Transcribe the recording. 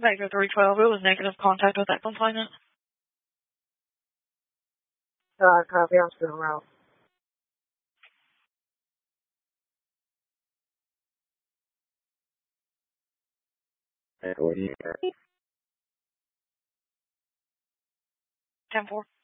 Vector 312, it was negative contact with that complainant. Copy, I'm still around. Ten 4.